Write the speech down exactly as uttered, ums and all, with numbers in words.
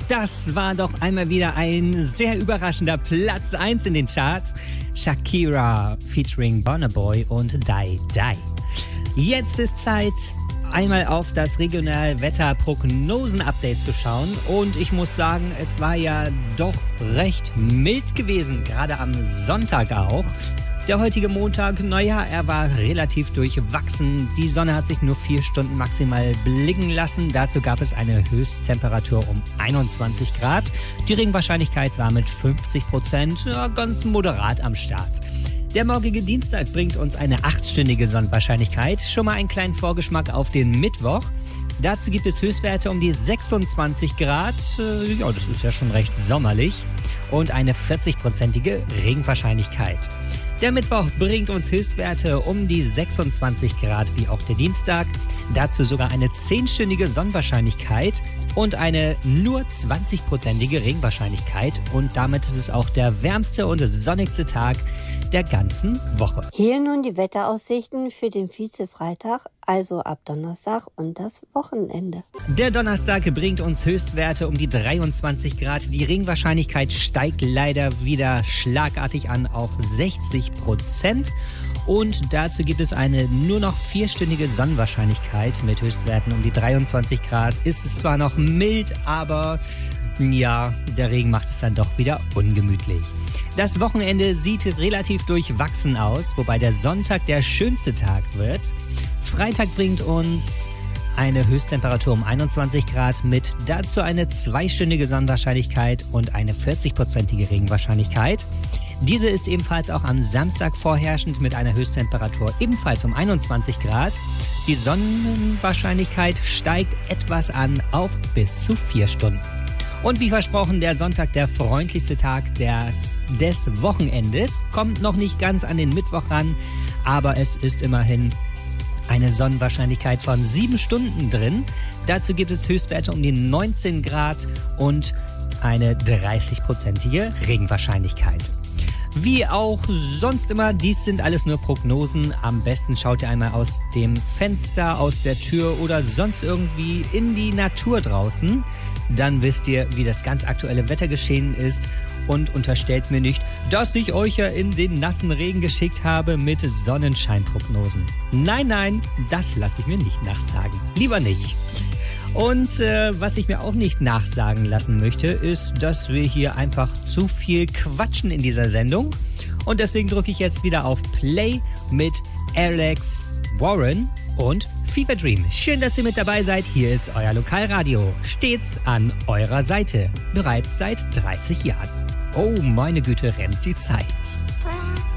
Das war doch einmal wieder ein sehr überraschender Platz eins in den Charts. Shakira featuring Burna Boy und Die Die. Jetzt ist Zeit, einmal auf das Regionalwetterprognosen-Update zu schauen. Und ich muss sagen, es war ja doch recht mild gewesen, gerade am Sonntag auch. Der heutige Montag, naja, er war relativ durchwachsen. Die Sonne hat sich nur vier Stunden maximal blicken lassen. Dazu gab es eine Höchsttemperatur um einundzwanzig Grad. Die Regenwahrscheinlichkeit war mit fünfzig Prozent ja, ganz moderat am Start. Der morgige Dienstag bringt uns eine achtstündige Sonnenwahrscheinlichkeit. Schon mal einen kleinen Vorgeschmack auf den Mittwoch. Dazu gibt es Höchstwerte um die sechsundzwanzig Grad. Ja, das ist ja schon recht sommerlich. Und eine vierzig-prozentige Regenwahrscheinlichkeit. Der Mittwoch bringt uns Höchstwerte um die sechsundzwanzig Grad wie auch der Dienstag. Dazu sogar eine zehnstündige Sonnenwahrscheinlichkeit und eine nur zwanzig-prozentige Regenwahrscheinlichkeit. Und damit ist es auch der wärmste und sonnigste Tag der ganzen Woche. Hier nun die Wetteraussichten für den Vize-Freitag, also ab Donnerstag und das Wochenende. Der Donnerstag bringt uns Höchstwerte um die dreiundzwanzig Grad. Die Regenwahrscheinlichkeit steigt leider wieder schlagartig an auf sechzig Prozent. Und dazu gibt es eine nur noch vierstündige Sonnenwahrscheinlichkeit mit Höchstwerten um die dreiundzwanzig Grad. Ist es zwar noch mild, aber ja, der Regen macht es dann doch wieder ungemütlich. Das Wochenende sieht relativ durchwachsen aus, wobei der Sonntag der schönste Tag wird. Freitag bringt uns eine Höchsttemperatur um einundzwanzig Grad mit dazu eine zweistündige Sonnenwahrscheinlichkeit und eine vierzig-prozentige Regenwahrscheinlichkeit. Diese ist ebenfalls auch am Samstag vorherrschend mit einer Höchsttemperatur ebenfalls um einundzwanzig Grad. Die Sonnenwahrscheinlichkeit steigt etwas an auf bis zu vier Stunden. Und wie versprochen, der Sonntag, der freundlichste Tag des, des Wochenendes, kommt noch nicht ganz an den Mittwoch ran, aber es ist immerhin eine Sonnenwahrscheinlichkeit von sieben Stunden drin. Dazu gibt es Höchstwerte um die neunzehn Grad und eine dreißig-prozentige Regenwahrscheinlichkeit. Wie auch sonst immer, dies sind alles nur Prognosen. Am besten schaut ihr einmal aus dem Fenster, aus der Tür oder sonst irgendwie in die Natur draußen. Dann wisst ihr, wie das ganz aktuelle Wettergeschehen ist und unterstellt mir nicht, dass ich euch ja in den nassen Regen geschickt habe mit Sonnenscheinprognosen. Nein, nein, das lasse ich mir nicht nachsagen. Lieber nicht. Und äh, was ich mir auch nicht nachsagen lassen möchte, ist, dass wir hier einfach zu viel quatschen in dieser Sendung. Und deswegen drücke ich jetzt wieder auf Play mit Alex Warren und Fever Dream. Schön, dass ihr mit dabei seid. Hier ist euer Lokalradio. Stets an eurer Seite. Bereits seit dreißig Jahren. Oh, meine Güte, rennt die Zeit.